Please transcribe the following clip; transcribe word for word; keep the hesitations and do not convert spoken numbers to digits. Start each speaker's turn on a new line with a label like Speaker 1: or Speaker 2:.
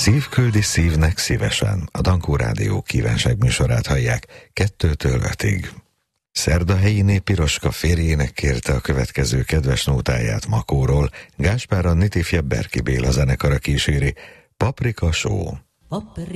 Speaker 1: Szív küldi szívnek szívesen. A Dankó Rádió kívánság műsorát hallják kettőtől ötig. Szerdahelyiné Piroska férjének kérte a következő kedves nótáját Makóról. Gáspár Annit ifjabb Berki Béla zenekara kíséri. Paprika só.